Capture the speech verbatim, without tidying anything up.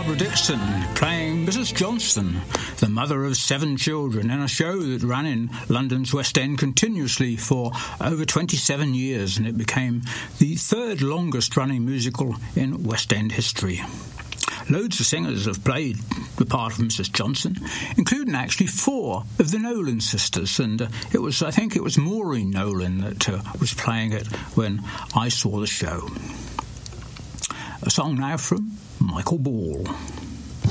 Barbara Dixon playing Missus Johnson, the mother of seven children, in a show that ran in London's West End continuously for over twenty-seven years, and it became the third longest running musical in West End history. Loads of singers have played the part of Missus Johnson, including actually four of the Nolan sisters, and uh, it was, I think it was Maureen Nolan that uh, was playing it when I saw the show. A song now from Michael Ball.